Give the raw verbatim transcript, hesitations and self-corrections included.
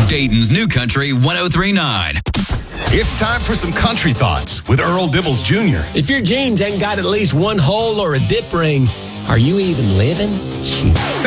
Dayton's New Country one oh three point nine. It's time for some country thoughts with Earl Dibbles Junior If your jeans ain't got at least one hole or a dip ring, are you even living? Shoot.